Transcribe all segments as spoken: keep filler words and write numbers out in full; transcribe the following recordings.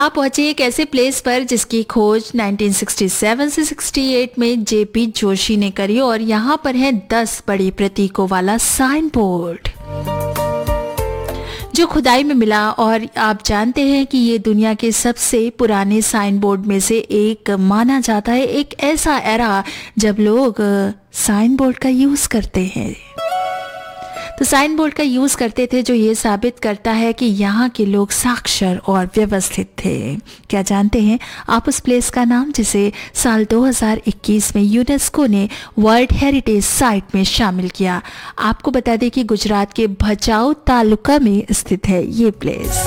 आप पहुंचे एक ऐसे प्लेस पर जिसकी खोज नाइनटीन सिक्सटी सेवन से अड़सठ में जेपी जोशी ने करी और यहाँ पर है दस बड़ी प्रतीकों वाला साइन बोर्ड जो खुदाई में मिला। और आप जानते हैं कि ये दुनिया के सबसे पुराने साइन बोर्ड में से एक माना जाता है। एक ऐसा एरा जब लोग साइन बोर्ड का यूज करते हैं, तो साइन बोर्ड का यूज करते थे, जो ये साबित करता है कि यहाँ के लोग साक्षर और व्यवस्थित थे। क्या जानते हैं आप उस प्लेस का नाम, जिसे साल दो हज़ार इक्कीस में यूनेस्को ने वर्ल्ड हेरिटेज साइट में शामिल किया? आपको बता दें कि गुजरात के भचाऊ तालुका में स्थित है ये प्लेस।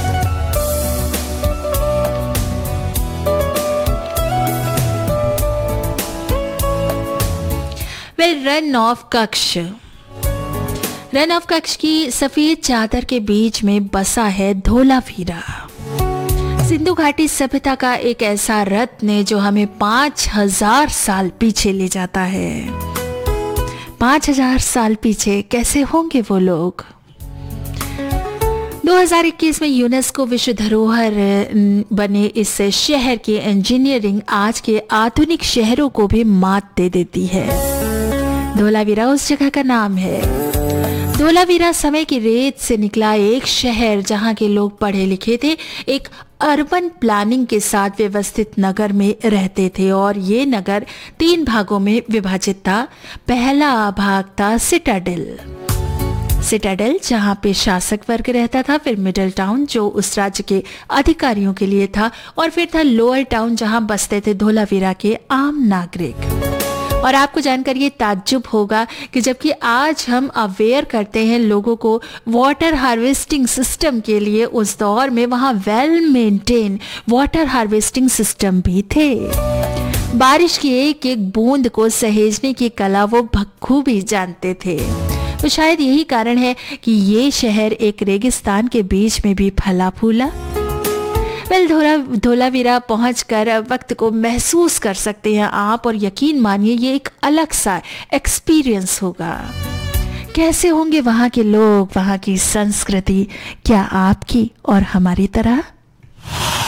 वेल, रन ऑफ कक्ष रन ऑफ कक्ष की सफेद चादर के बीच में बसा है धोलावीरा, सिंधु घाटी सभ्यता का एक ऐसा रत्न जो हमें पांच हजार साल पीछे ले जाता है। पांच हजार साल पीछे कैसे होंगे वो लोग? दो हज़ार इक्कीस में यूनेस्को विश्व धरोहर बने इस शहर की इंजीनियरिंग आज के आधुनिक शहरों को भी मात दे देती है। धोलावीरा उस जगह का नाम है। धोलावीरा समय की रेत से निकला एक शहर जहां के लोग पढ़े लिखे थे, एक अर्बन प्लानिंग के साथ व्यवस्थित नगर में रहते थे और ये नगर तीन भागों में विभाजित था। पहला भाग था सिटाडेल सिटाडेल जहां पे शासक वर्ग रहता था, फिर मिडिल टाउन जो उस राज्य के अधिकारियों के लिए था, और फिर था लोअर टाउन जहां बसते थे धोलावीरा के आम नागरिक। और आपको जानकर ये ताज्जुब होगा कि जबकि आज हम अवेयर करते हैं लोगों को वाटर हार्वेस्टिंग सिस्टम के लिए, उस दौर में वहाँ well maintain water harvesting system भी थे। बारिश की एक एक बूंद को सहेजने की कला वो बखूबी जानते थे। तो शायद यही कारण है कि ये शहर एक रेगिस्तान के बीच में भी फला फूला। वेल, धोला धोलावीरा पहुंचकर वक्त को महसूस कर सकते हैं आप, और यकीन मानिए ये एक अलग सा एक्सपीरियंस होगा। कैसे होंगे वहाँ के लोग, वहाँ की संस्कृति, क्या आपकी और हमारी तरह?